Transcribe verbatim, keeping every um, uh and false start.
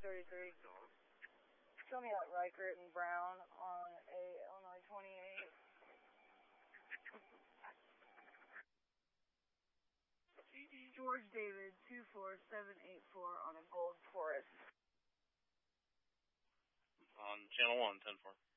thirty-three. Show me that Reichert and Brown on a Illinois twenty-eight. George David, two four seven eight four on a Gold Taurus. On channel one, ten four.